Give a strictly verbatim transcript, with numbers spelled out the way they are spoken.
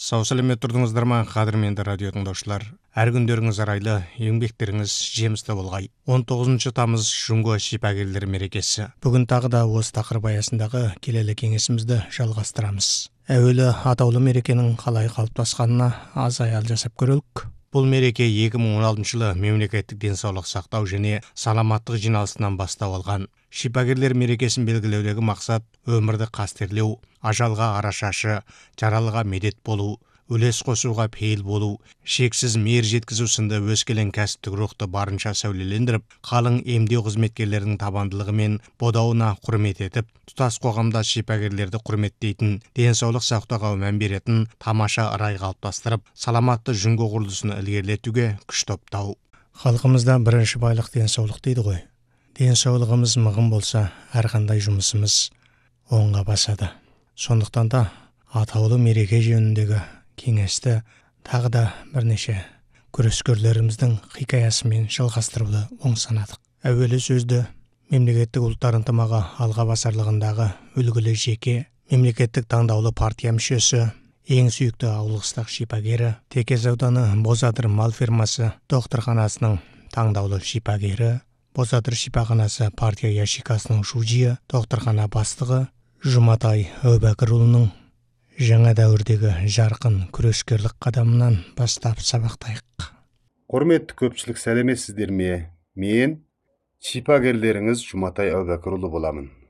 Сау сәлемет тұрдыңыздар ма, қадірменді радио тыңдаушылар. Әр күндеріңіз арайлы, еңбектеріңіз жемісті болғай. он тоғызыншы тамыз Жұңго шипагерлер мерекесі. Бүгін тағы да осы тақырып аясындағы келелі кеңесімізді жалғастырамыз. Әуелі атаулы мерекенің қалай қалыптасқанына аз аял жасап көрелік. Бұл мереке екі мың он алтыншы жылы мемлекеттік денсаулық сақтау және саламаттық жиналысынан бастау алған. Шипагерлер мерекесін белгілеудегі мақсат өмірді қастерлеу, ажалға арашашы, жаралыға медет болу, үлес қосуға пейіл болу, шексіз мейір жеткізу сынды өскелең кәсіптік рухты барынша сәулелендіріп, қалың емдеу қызметкерлерінің табандылығы мен бодауына құрмет етіп, тұтас қоғамда шипагерлерді құрметтейтін, денсаулық сақтауға мән беретін тамаша ырай қалыптастырып, саламатты Жұңго құрылысын ілгерілетуге күш топтау. Халқымызда бірінші байлық денсаулық дейді ғой. Денсаулығымыз мығым болса, әрқандай жұмысымыз оңға басады. Сондықтан да атаулы мереке жөніндегі кеңесті тағы да бірнеше күрескерлеріміздің хикаясымен жалғастыруды оң санадық. Әуелі сөзді мемлекеттік ұлттар ынтымағы алға басарлығындағы үлгілі жеке, мемлекеттік таңдаулы партия мүшесі, ең сүйікті ауылғыстақ шипагері, Текес ауданы Бозадыр мал фермасы докторханасының таңдаулы шипагері, Бозадыр шипаханасы партия ящикасының шужиы, докторхана бастығы Жұматай Әубәкірұлының жаңа дәуірдегі жарқын күрескерлік қадамынан бастап сабақтайық. Құрметті көпшілік, сәлеметсіздер ме? Мен шипагерлеріңіз Жұматай Әубәкірұлы боламын.